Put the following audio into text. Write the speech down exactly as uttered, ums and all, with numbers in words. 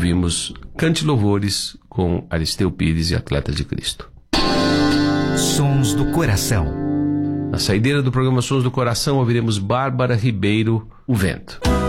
ouvimos Cante Louvores com Aristeu Pires e Atletas de Cristo. Sons do Coração. Na saideira do programa Sons do Coração, ouviremos Bárbara Ribeiro, O Vento.